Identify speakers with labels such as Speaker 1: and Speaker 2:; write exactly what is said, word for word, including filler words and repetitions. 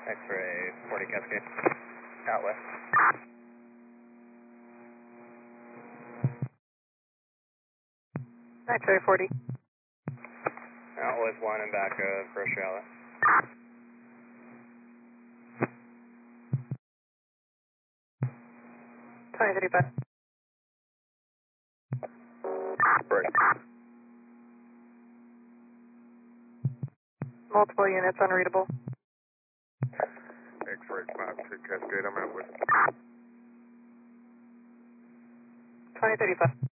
Speaker 1: X-ray forty Cascade. Out west.
Speaker 2: X-ray forty.
Speaker 1: Out west one and back of grocery outlet.
Speaker 2: twenty thirty-five.
Speaker 1: Right.
Speaker 2: Multiple units unreadable.
Speaker 3: X-ray five two Cascade, I'm out with.
Speaker 2: twenty thirty-five.